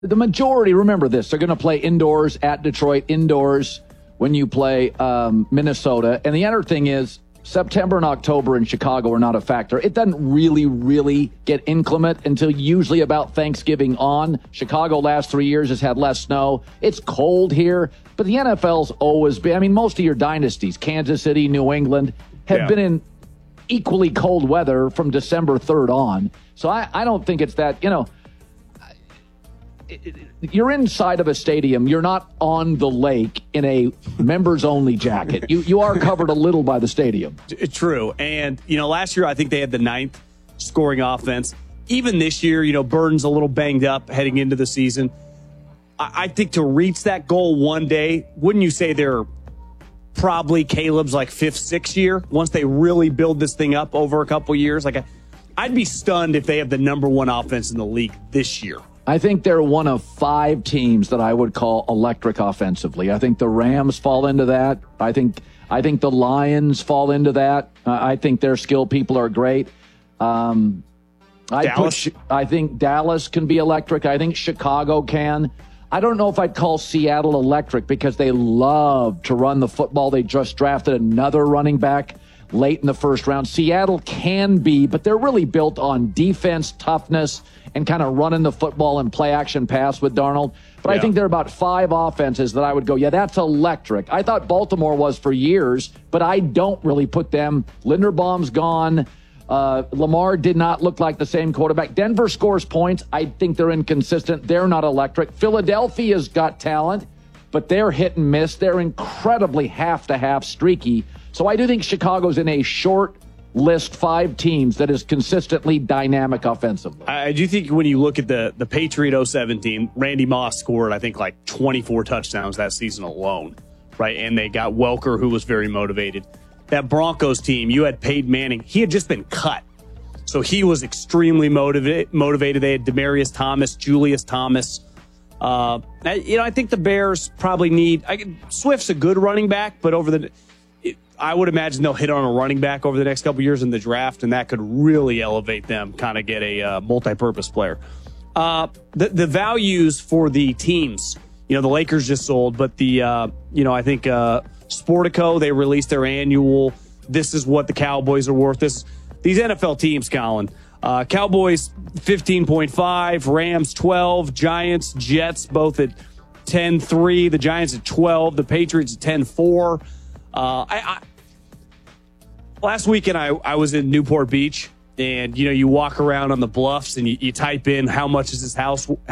The majority, remember this, they're going to play indoors at Detroit, indoors when you play Minnesota. And the other thing is, September and October in Chicago are not a factor. It doesn't really get inclement until usually about Thanksgiving on. Chicago last 3 years has had less snow. It's cold here, but the NFL's always been, I mean, most of your dynasties, Kansas City, New England, have been in equally cold weather from December 3rd on. So I don't think it's that, you're inside of a stadium. You're not on the lake in a members-only jacket. You are covered a little by the stadium. True. And, last year I think they had the 9th scoring offense. Even this year, Burton's a little banged up heading into the season. I think to reach that goal one day, wouldn't you say they're probably Caleb's 5th, 6th year once they really build this thing up over a couple years? I'd be stunned if they have the number one offense in the league this year. I think they're one of 5 teams that I would call electric offensively. I think the Rams fall into that. I think the Lions fall into that. I think their skill people are great. I think Dallas can be electric. I think Chicago can. I don't know if I'd call Seattle electric because they love to run the football. They just drafted another running back late in the first round. Seattle can be, but they're really built on defense, toughness, and kind of running the football and play action pass with Darnold. But I think there are about 5 offenses that I would go, yeah, that's electric. I thought Baltimore was for years, but I don't really put them. Linderbaum's gone. Lamar did not look like the same quarterback. Denver scores points. I think they're inconsistent. They're not electric. Philadelphia's got talent, but they're hit and miss. They're incredibly half-to-half streaky. So I do think Chicago's in a short list 5 teams that is consistently dynamic offensively. I do think when you look at the Patriot 07 team, Randy Moss scored, I think, 24 touchdowns that season alone, right? And they got Welker, who was very motivated. That Broncos team, you had Peyton Manning. He had just been cut. So he was extremely motivated. They had Demaryius Thomas, Julius Thomas. I think the Bears probably need Swift's a good running back, but I would imagine they'll hit on a running back over the next couple of years in the draft, and that could really elevate them, kind of get a multi-purpose player. The values for the teams, the Lakers just sold, but I think Sportico, they released their annual, this is what the Cowboys are worth. These NFL teams, Colin. Cowboys 15.5, Rams 12, Giants, Jets both at 10-3, the Giants at 12, the Patriots at 10-4. Last weekend, I was in Newport Beach, and you walk around on the bluffs and you type in how much is this house worth,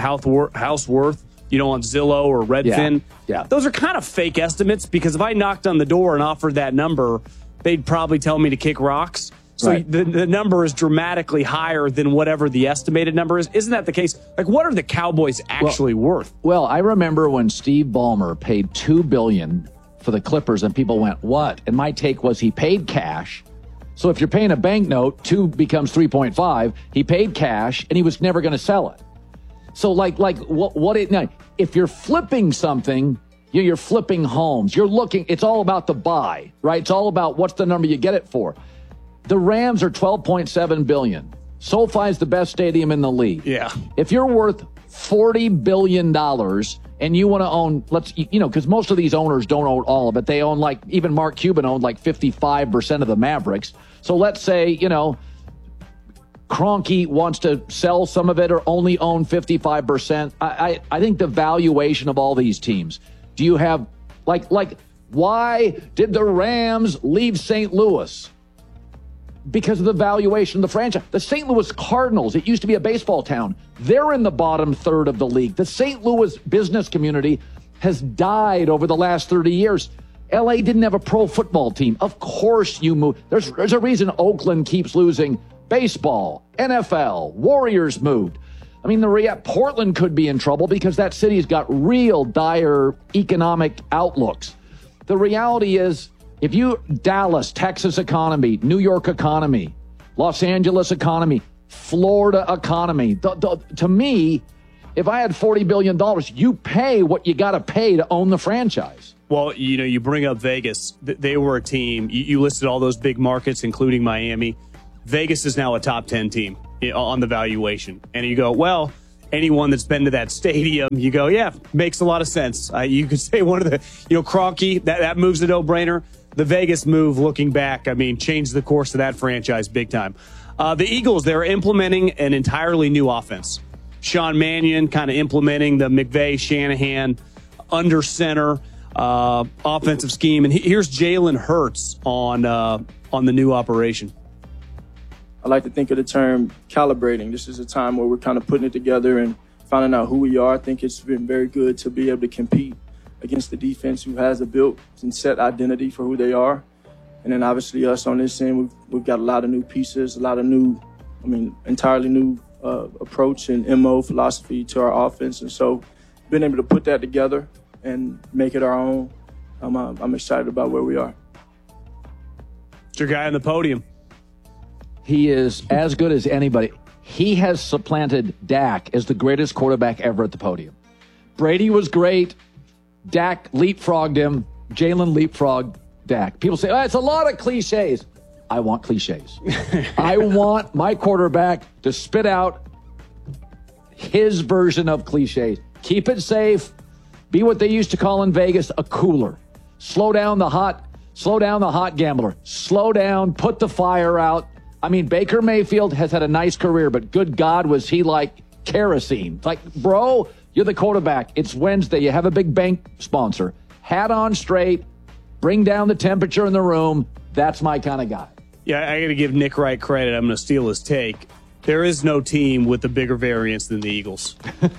on Zillow or Redfin. Yeah. Those are kind of fake estimates because if I knocked on the door and offered that number, they'd probably tell me to kick rocks. So right. the number is dramatically higher than whatever the estimated number is. Isn't that the case? What are the Cowboys actually worth? Well, I remember when Steve Ballmer paid $2 billion for the Clippers, and people went, what? And my take was he paid cash. So if you're paying a banknote, 2 becomes 3.5. He paid cash, and he was never going to sell it. So if you're flipping something, you're flipping homes. You're looking, it's all about the buy, right? It's all about what's the number you get it for. The Rams are $12.7 billion. SoFi is the best stadium in the league. Yeah. If you're worth $40 billion and you want to own, because most of these owners don't own all of it. They own even Mark Cuban owned 55% of the Mavericks. So let's say, Kroenke wants to sell some of it or only own 55%. I think the valuation of all these teams, do you have, why did the Rams leave St. Louis? Because of the valuation of the franchise. The St. Louis Cardinals, it used to be a baseball town. They're in the bottom third of the league. The St. Louis business community has died over the last 30 years. LA didn't have a pro football team. Of course you move. There's a reason Oakland keeps losing baseball, NFL, Warriors moved. I mean, Portland could be in trouble because that city's got real dire economic outlooks. The reality is, Dallas, Texas economy, New York economy, Los Angeles economy, Florida economy. To me, if I had $40 billion, you pay what you got to pay to own the franchise. Well, you bring up Vegas. They were a team. You listed all those big markets, including Miami. Vegas is now a top 10 team on the valuation. And you go, well, anyone that's been to that stadium, you go, yeah, makes a lot of sense. You could say one of the, Kroenke, that move's a no-brainer. The Vegas move, looking back, changed the course of that franchise big time. The Eagles, they're implementing an entirely new offense. Sean Mannion kind of implementing the McVay, Shanahan, under center offensive scheme. And here's Jalen Hurts on the new operation. I like to think of the term calibrating. This is a time where we're kind of putting it together and finding out who we are. I think it's been very good to be able to compete against the defense who has a built and set identity for who they are. And then obviously us on this end, we've got a lot of new pieces, a lot of new, entirely new approach and MO philosophy to our offense. And so being able to put that together and make it our own, I'm excited about where we are. It's your guy on the podium. He is as good as anybody. He has supplanted Dak as the greatest quarterback ever at the podium. Brady was great. Dak leapfrogged him. Jalen leapfrogged Dak. People say, it's a lot of cliches. I want cliches. I want my quarterback to spit out his version of cliches. Keep it safe. Be what they used to call in Vegas a cooler. Slow down the hot gambler. Slow down, put the fire out. Baker Mayfield has had a nice career, but good God, was he like kerosene. It's like, bro, you're the quarterback. It's Wednesday. You have a big bank sponsor. Hat on straight. Bring down the temperature in the room. That's my kind of guy. Yeah, I got to give Nick Wright credit. I'm going to steal his take. There is no team with a bigger variance than the Eagles.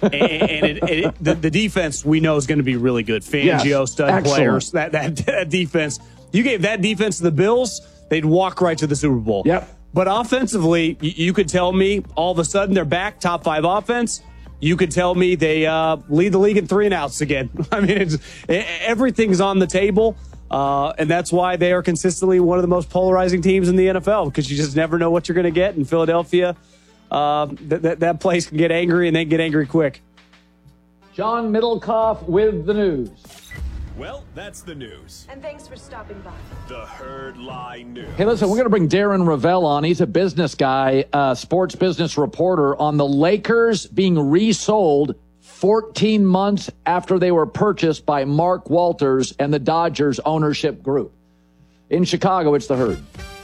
and the defense we know is going to be really good. Fangio, yes, stud excellent players. That defense. You gave that defense to the Bills, they'd walk right to the Super Bowl. Yep. But offensively, you could tell me all of a sudden they're back, top 5 offense. You could tell me they lead the league in 3-and-outs again. Everything's on the table, and that's why they are consistently one of the most polarizing teams in the NFL, because you just never know what you're going to get in Philadelphia. That place can get angry, and they get angry quick. John Middlecoff with the news. Well, that's the news. And thanks for stopping by. The Herd Lie News. Hey, listen, we're going to bring Darren Rovell on. He's a business guy, sports business reporter on the Lakers being resold 14 months after they were purchased by Mark Walters and the Dodgers ownership group. In Chicago, it's the Herd.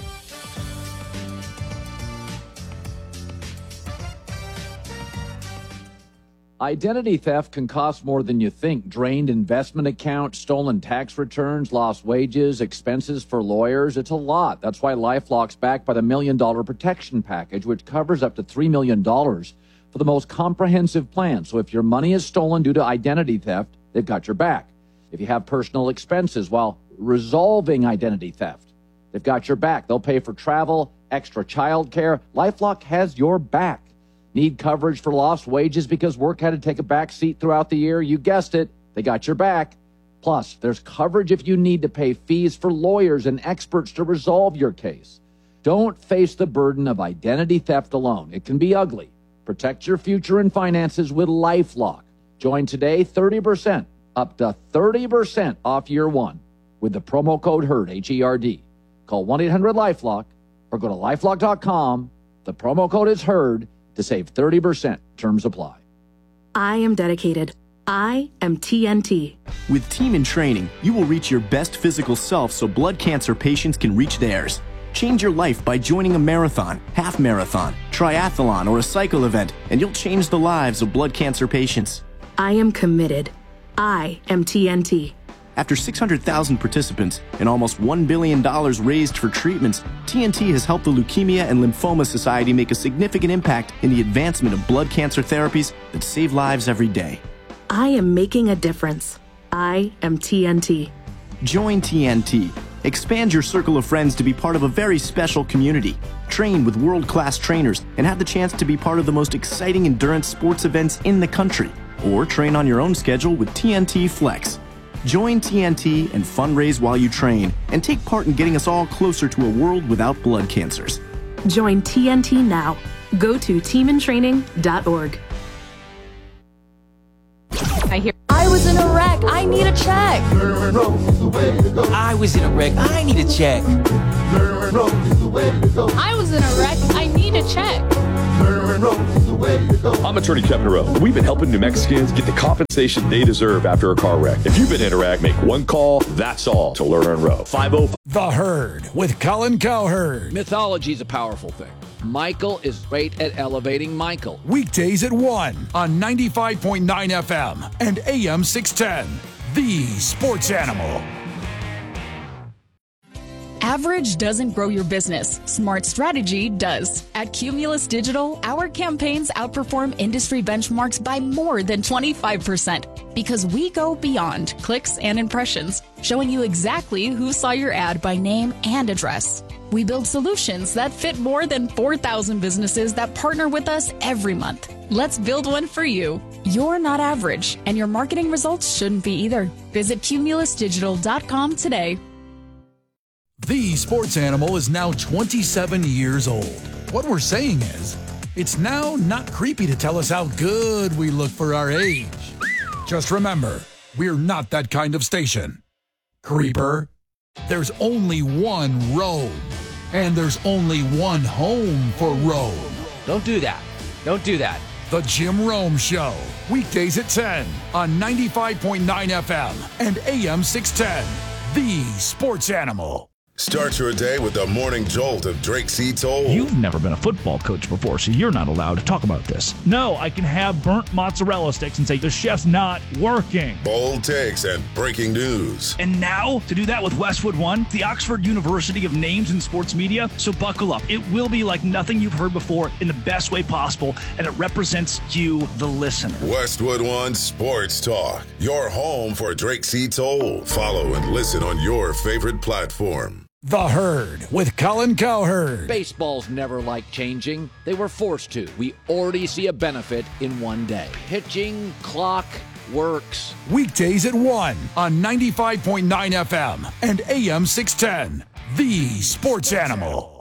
Identity theft can cost more than you think. Drained investment accounts, stolen tax returns, lost wages, expenses for lawyers. It's a lot. That's why LifeLock's backed by the $1 Million Protection Package, which covers up to $3 million for the most comprehensive plan. So if your money is stolen due to identity theft, they've got your back. If you have personal expenses while resolving identity theft, they've got your back. They'll pay for travel, extra child care. LifeLock has your back. Need coverage for lost wages because work had to take a back seat throughout the year? You guessed it. They got your back. Plus, there's coverage if you need to pay fees for lawyers and experts to resolve your case. Don't face the burden of identity theft alone. It can be ugly. Protect your future and finances with LifeLock. Join today, 30%, up to 30% off year one with the promo code HERD, H-E-R-D. Call 1-800-LifeLock or go to LifeLock.com. The promo code is HERD to save 30%. Terms apply. I am dedicated. I am TNT. With Team in Training, you will reach your best physical self so blood cancer patients can reach theirs. Change your life by joining a marathon, half marathon, triathlon, or a cycle event, and you'll change the lives of blood cancer patients. I am committed. I am TNT. After 600,000 participants and almost $1 billion raised for treatments, TNT has helped the Leukemia and Lymphoma Society make a significant impact in the advancement of blood cancer therapies that save lives every day. I am making a difference. I am TNT. Join TNT. Expand your circle of friends to be part of a very special community. Train with world-class trainers and have the chance to be part of the most exciting endurance sports events in the country. Or train on your own schedule with TNT Flex. Join TNT and fundraise while you train and take part in getting us all closer to a world without blood cancers. Join TNT now. Go to teamintraining.org. I was in a wreck. I need a check. I was in a wreck. I need a check. I was in a wreck. I need a check. and Rowe is the way to go. I'm attorney Kevin Rowe. We've been helping New Mexicans get the compensation they deserve after a car wreck. If you've been in a wreck, make one call. That's all to Lerner and Rowe. 505. The Herd with Colin Cowherd. Mythology is a powerful thing. Michael is great at elevating Michael. Weekdays at 1 on 95.9 FM and AM 610. The Sports Animal. Average doesn't grow your business. Smart strategy does. At Cumulus Digital, our campaigns outperform industry benchmarks by more than 25% because we go beyond clicks and impressions, showing you exactly who saw your ad by name and address. We build solutions that fit more than 4,000 businesses that partner with us every month. Let's build one for you. You're not average, and your marketing results shouldn't be either. Visit cumulusdigital.com today. The Sports Animal is now 27 years old. What we're saying is, it's now not creepy to tell us how good we look for our age. Just remember, we're not that kind of station. Creeper, there's only one road, and there's only one home for Rome. Don't do that. Don't do that. The Jim Rome Show, weekdays at 10 on 95.9 FM and AM 610. The Sports Animal. Start your day with the morning jolt of Drake C. Told. You've never been a football coach before, so you're not allowed to talk about this. No, I can have burnt mozzarella sticks and say the chef's not working. Bold takes and breaking news. And now, to do that with Westwood One, the Oxford University of names in sports media, so buckle up. It will be like nothing you've heard before in the best way possible, and it represents you, the listener. Westwood One Sports Talk, your home for Drake C. Told. Follow and listen on your favorite platform. The Herd with Colin Cowherd. Baseball's never liked changing. They were forced to. We already see a benefit in one day. Pitching clock works. Weekdays at 1 on 95.9 FM and AM 610. The Sports Animal.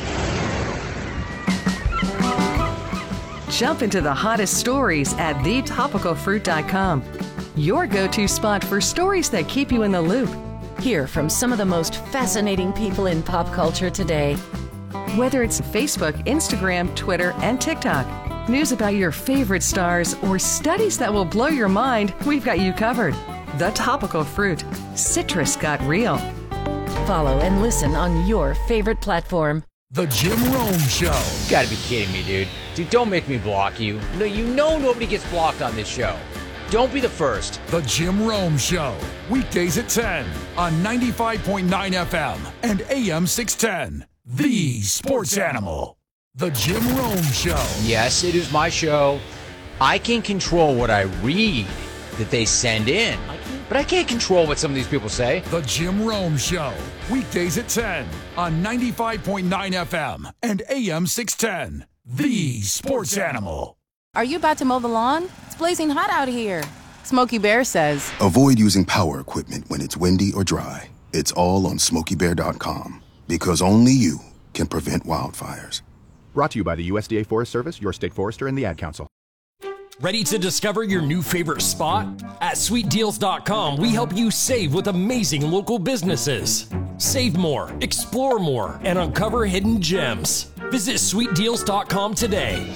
Jump into the hottest stories at thetopicalfruit.com. Your go-to spot for stories that keep you in the loop. Hear from some of the most fascinating people in pop culture today. Whether it's Facebook, Instagram, Twitter, and TikTok, news about your favorite stars, or studies that will blow your mind, we've got you covered. The Topical Fruit. Citrus got real. Follow and listen on your favorite platform. The Jim Rome Show. You gotta be kidding me, dude. Dude, don't make me block you. No, you know nobody gets blocked on this show. Don't be the first. The Jim Rome Show. Weekdays at 10 on 95.9 FM and AM 610. The Sports Animal. The Jim Rome Show. Yes, it is my show. I can control what I read that they send in, but I can't control what some of these people say. The Jim Rome Show. Weekdays at 10 on 95.9 FM and AM 610. The Sports Animal. Are you about to mow the lawn? It's blazing hot out here. Smokey Bear says, avoid using power equipment when it's windy or dry. It's all on SmokeyBear.com because only you can prevent wildfires. Brought to you by the USDA Forest Service, your state forester, and the Ad Council. Ready to discover your new favorite spot? At SweetDeals.com, we help you save with amazing local businesses. Save more, explore more, and uncover hidden gems. Visit SweetDeals.com today.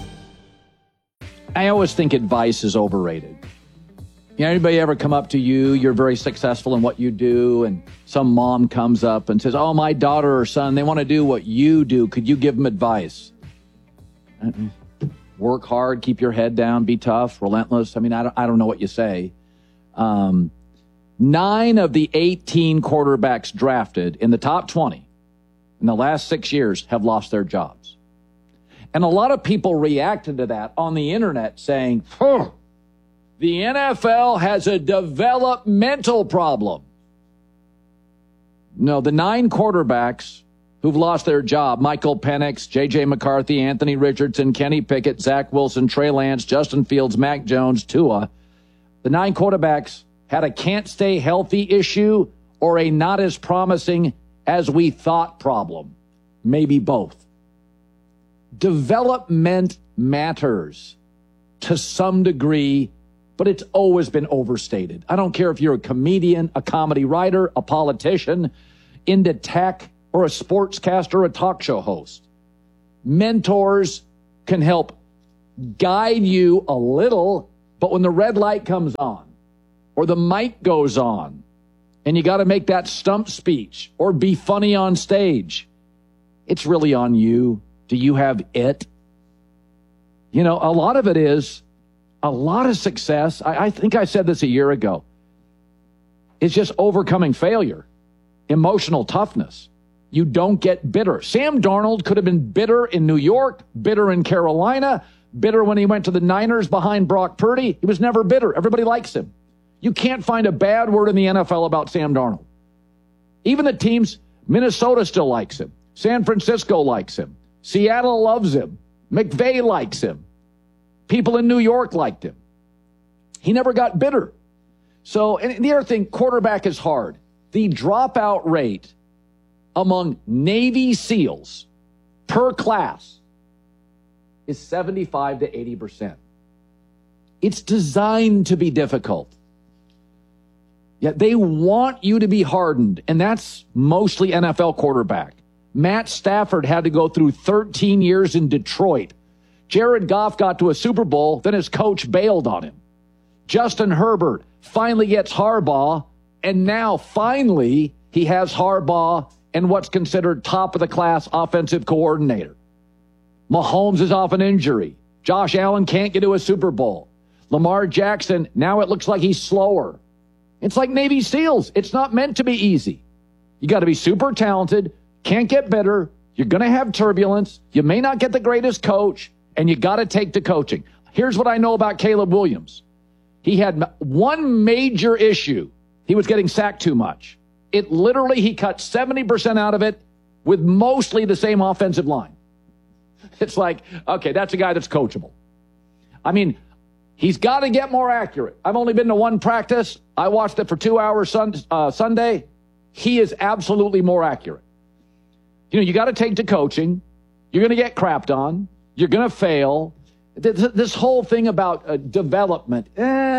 I always think advice is overrated. You know, anybody ever come up to you, you're very successful in what you do, and some mom comes up and says, oh, my daughter or son, they want to do what you do. Could you give them advice? Work hard, keep your head down, be tough, relentless. I mean, I don't know what you say. 9 of the 18 quarterbacks drafted in the top 20 in the last 6 years have lost their jobs. And a lot of people reacted to that on the internet saying, the NFL has a developmental problem. No, the 9 quarterbacks who've lost their job, Michael Penix, J.J. McCarthy, Anthony Richardson, Kenny Pickett, Zach Wilson, Trey Lance, Justin Fields, Mac Jones, Tua, the 9 quarterbacks had a can't stay healthy issue or a not as promising as we thought problem. Maybe both. Development matters to some degree, but it's always been overstated. I don't care if you're a comedian, a comedy writer, a politician, into tech, or a sportscaster, or a talk show host. Mentors can help guide you a little, but when the red light comes on or the mic goes on and you got to make that stump speech or be funny on stage, it's really on you. Do you have it? You know, a lot of it is a lot of success. I think I said this a year ago. It's just overcoming failure, emotional toughness. You don't get bitter. Sam Darnold could have been bitter in New York, bitter in Carolina, bitter when he went to the Niners behind Brock Purdy. He was never bitter. Everybody likes him. You can't find a bad word in the NFL about Sam Darnold. Even the teams, Minnesota still likes him. San Francisco likes him. Seattle loves him. McVay likes him. People in New York liked him. He never got bitter. So, and the other thing, quarterback is hard. The dropout rate among Navy SEALs per class is 75 to 80%. It's designed to be difficult. Yet they want you to be hardened, and that's mostly NFL quarterback. Matt Stafford had to go through 13 years in Detroit. Jared Goff got to a Super Bowl, then his coach bailed on him. Justin Herbert finally gets Harbaugh, and now finally he has Harbaugh and what's considered top-of-the-class offensive coordinator. Mahomes is off an injury. Josh Allen can't get to a Super Bowl. Lamar Jackson, now it looks like he's slower. It's like Navy SEALs. It's not meant to be easy. You got to be super talented, can't get bitter, you're going to have turbulence, you may not get the greatest coach, and you got to take to coaching. Here's what I know about Caleb Williams. He had one major issue. He was getting sacked too much. It literally, he cut 70% out of it with mostly the same offensive line. It's like, okay, that's a guy that's coachable. I mean, he's got to get more accurate. I've only been to one practice. I watched it for 2 hours Sunday. He is absolutely more accurate. You know, you got to take to coaching. You're going to get crapped on. You're going to fail. This whole thing about development.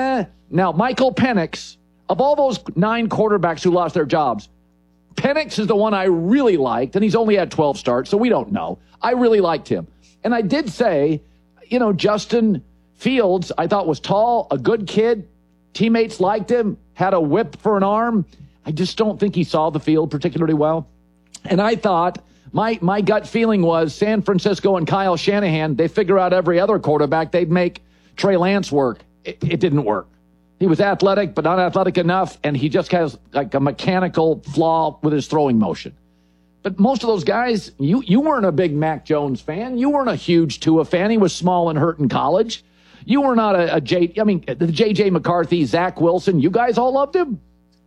Now, Michael Penix, of all those 9 quarterbacks who lost their jobs, Penix is the one I really liked, and he's only had 12 starts, so we don't know. I really liked him. And I did say, you know, Justin Fields, I thought was tall, a good kid. Teammates liked him, had a whip for an arm. I just don't think he saw the field particularly well. And I thought, my gut feeling was San Francisco and Kyle Shanahan, they figure out every other quarterback, they'd make Trey Lance work. It didn't work. He was athletic, but not athletic enough, and he just has like a mechanical flaw with his throwing motion. But most of those guys, you weren't a big Mac Jones fan. You weren't a huge Tua fan. He was small and hurt in college. You were not the J.J. McCarthy, Zach Wilson, you guys all loved him.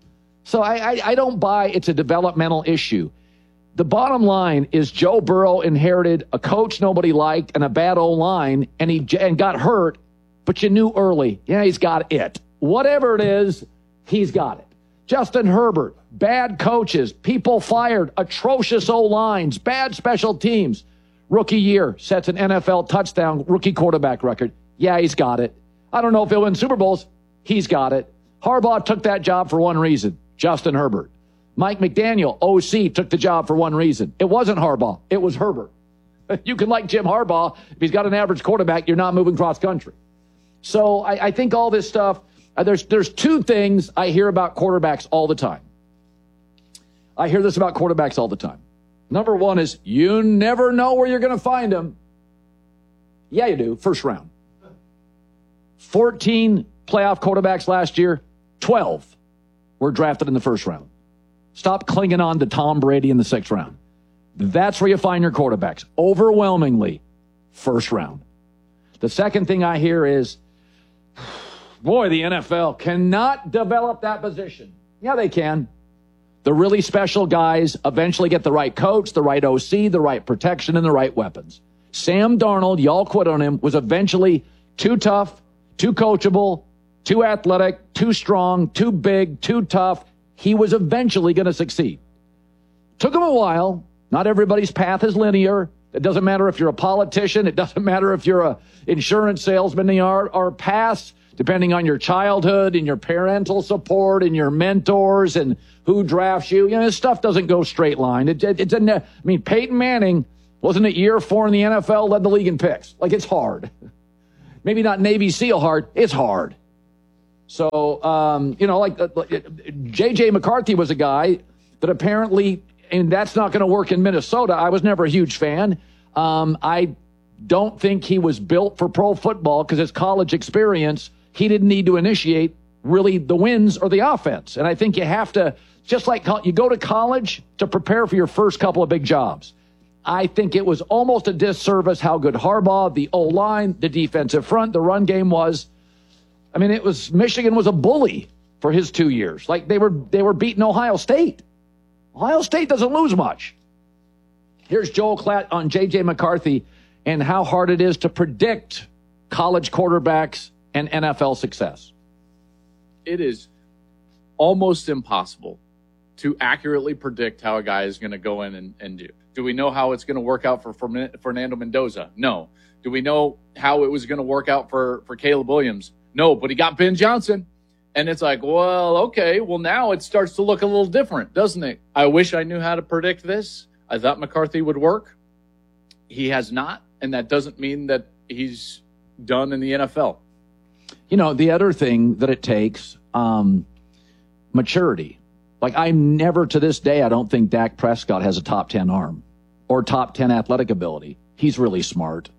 So I don't buy it's a developmental issue. The bottom line is Joe Burrow inherited a coach nobody liked and a bad O-line, and got hurt, but you knew early, yeah, he's got it. Whatever it is, he's got it. Justin Herbert, bad coaches, people fired, atrocious O-lines, bad special teams. Rookie year, sets an NFL touchdown rookie quarterback record. Yeah, he's got it. I don't know if he'll win Super Bowls. He's got it. Harbaugh took that job for one reason, Justin Herbert. Mike McDaniel, OC, took the job for one reason. It wasn't Harbaugh. It was Herbert. You can like Jim Harbaugh. If he's got an average quarterback, you're not moving cross country. So I think all this stuff, there's 2 things I hear about quarterbacks all the time. I hear this about quarterbacks all the time. Number 1 is you never know where you're going to find them. Yeah, you do. First round. 14 playoff quarterbacks last year, 12 were drafted in the first round. Stop clinging on to Tom Brady in the 6th round. That's where you find your quarterbacks. Overwhelmingly, first round. The second thing I hear is, boy, the NFL cannot develop that position. Yeah, they can. The really special guys eventually get the right coach, the right OC, the right protection, and the right weapons. Sam Darnold, y'all quit on him, was eventually too tough, too coachable, too athletic, too strong, too big, too tough. He was eventually going to succeed. Took him a while. Not everybody's path is linear. It doesn't matter if you're a politician. It doesn't matter if you're an insurance salesman or past, depending on your childhood and your parental support and your mentors and who drafts you. You know, this stuff doesn't go straight line. Peyton Manning Wasn't it year 4 in the NFL, led the league in picks? Like, it's hard. Maybe not Navy SEAL hard. It's hard. So, J.J. McCarthy was a guy that apparently, and that's not going to work in Minnesota. I was never a huge fan. I don't think he was built for pro football because his college experience, he didn't need to initiate really the wins or the offense. And I think you have to, just like you go to college to prepare for your first couple of big jobs. I think it was almost a disservice how good Harbaugh, the O-line, the defensive front, the run game was. I mean, Michigan was a bully for his 2 years. Like they were beating Ohio State. Ohio State doesn't lose much. Here's Joel Klatt on J.J. McCarthy and how hard it is to predict college quarterbacks and NFL success. It is almost impossible to accurately predict how a guy is going to go in and do. Do we know how it's going to work out for Fernando Mendoza? No. Do we know how it was going to work out for Caleb Williams? No, but he got Ben Johnson. And it's like, well, okay, well, now it starts to look a little different, doesn't it? I wish I knew how to predict this. I thought McCarthy would work. He has not, and that doesn't mean that he's done in the NFL. You know, the other thing that it takes, maturity. Like, I never, to this day, I don't think Dak Prescott has a top 10 arm or top 10 athletic ability. He's really smart.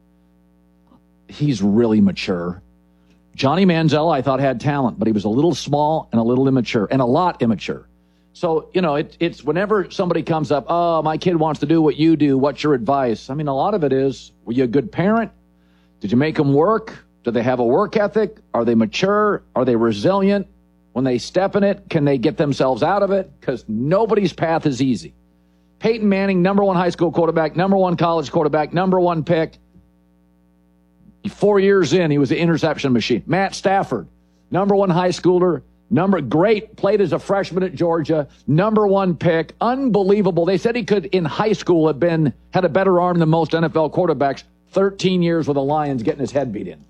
He's really mature. Johnny Manziel, I thought, had talent, but he was a little small and a little immature and a lot immature. So, you know, it's whenever somebody comes up, oh, my kid wants to do what you do. What's your advice? I mean, a lot of it is, were you a good parent? Did you make them work? Do they have a work ethic? Are they mature? Are they resilient? When they step in it, can they get themselves out of it? Because nobody's path is easy. Peyton Manning, number 1 high school quarterback, number 1 college quarterback, number 1 pick. 4 years in, he was the interception machine. Matt Stafford, number 1 high schooler, great, played as a freshman at Georgia, number 1 pick, unbelievable. They said he could, in high school, had a better arm than most NFL quarterbacks. 13 years with the Lions getting his head beat in.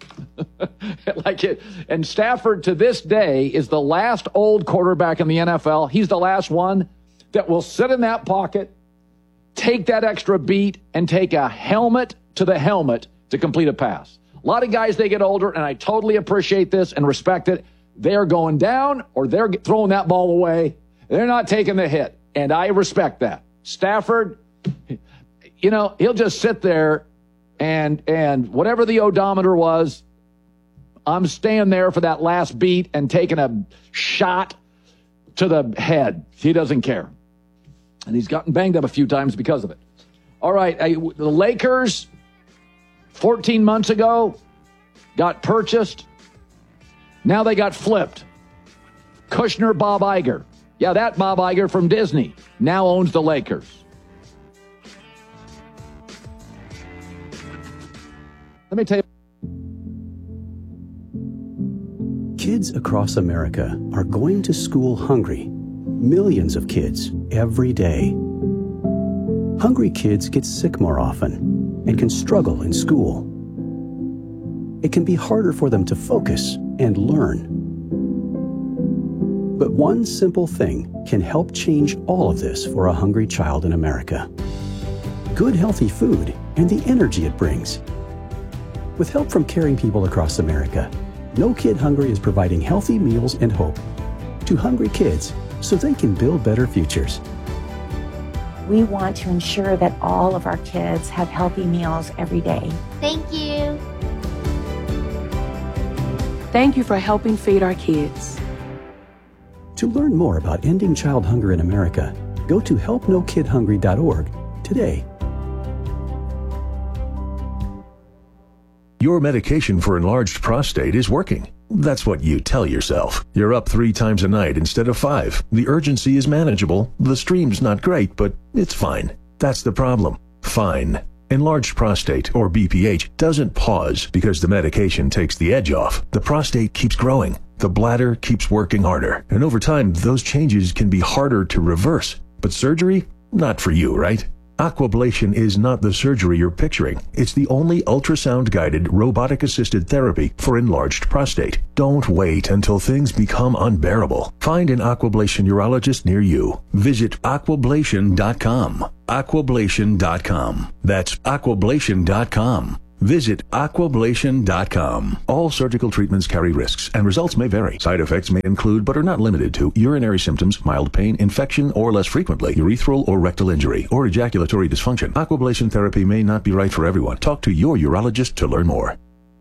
And Stafford, to this day, is the last old quarterback in the NFL. He's the last one that will sit in that pocket, take that extra beat, and take a helmet to the helmet to complete a pass. A lot of guys, they get older, and I totally appreciate this and respect it. They're going down or they're throwing that ball away. They're not taking the hit, and I respect that. Stafford, you know, he'll just sit there and whatever the odometer was, I'm staying there for that last beat and taking a shot to the head. He doesn't care. And he's gotten banged up a few times because of it. All right, the Lakers, 14 months ago, got purchased. Now they got flipped. Kushner, Bob Iger. Yeah, that Bob Iger from Disney now owns the Lakers. Let me tell you. Kids across America are going to school hungry. Millions of kids every day. Hungry kids get sick more often and can struggle in school. It can be harder for them to focus and learn. But one simple thing can help change all of this for a hungry child in America. Good, healthy food and the energy it brings. With help from caring people across America, No Kid Hungry is providing healthy meals and hope to hungry kids so they can build better futures. We want to ensure that all of our kids have healthy meals every day. Thank you. Thank you for helping feed our kids. To learn more about ending child hunger in America, go to helpnokidhungry.org today. Your medication for enlarged prostate is working. That's what you tell yourself. You're up 3 times a night instead of 5. The urgency is manageable. The stream's not great, but it's fine. That's the problem. Fine. Enlarged prostate, or BPH, doesn't pause because the medication takes the edge off. The prostate keeps growing. The bladder keeps working harder. And over time, those changes can be harder to reverse. But surgery? Not for you, right? Aquablation is not the surgery you're picturing. It's the only ultrasound-guided, robotic-assisted therapy for enlarged prostate. Don't wait until things become unbearable. Find an Aquablation urologist near you. Visit aquablation.com. aquablation.com. That's aquablation.com. Visit aquablation.com. All surgical treatments carry risks, and results may vary. Side effects may include, but are not limited to, urinary symptoms, mild pain, infection, or less frequently, urethral or rectal injury, or ejaculatory dysfunction. Aquablation therapy may not be right for everyone. Talk to your urologist to learn more.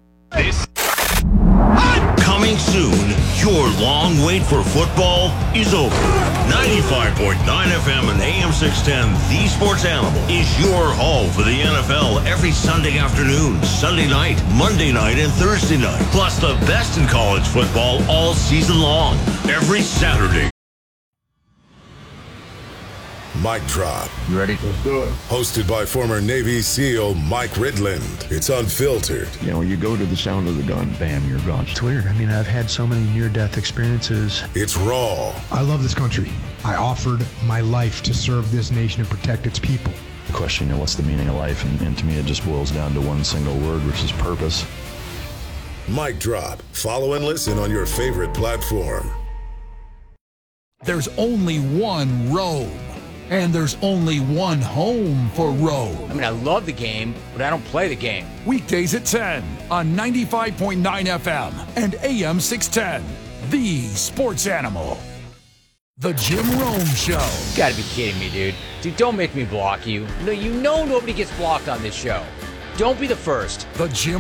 Coming soon, your long wait for football is over. 95.9 FM and AM 610, The Sports Animal, is your home for the NFL every Sunday afternoon, Sunday night, Monday night, and Thursday night. Plus the best in college football all season long, every Saturday. Mic Drop. You ready? Let's do it. Hosted by former Navy SEAL Mike Ridland. It's unfiltered. You know, you go to the sound of the gun, bam, you're gone. It's weird. I mean, I've had so many near-death experiences. It's raw. I love this country. I offered my life to serve this nation and protect its people. The question, you know, what's the meaning of life? And to me, it just boils down to one single word, which is purpose. Mic Drop. Follow and listen on your favorite platform. There's only one Rome. And there's only one home for Rome. I mean, I love the game, but I don't play the game. Weekdays at 10 on 95.9 FM and AM 610. The Sports Animal. The Jim Rome Show. You gotta be kidding me, dude. Dude, don't make me block you. No, you know nobody gets blocked on this show. Don't be the first. The Jim